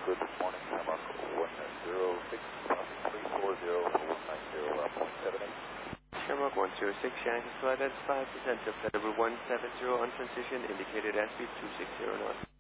Good morning, Shamrock 106, 340 for 190.78. Shamrock 106, Yankee flight at 5% of Federal 170 on transition, indicated airspeed 260 knots.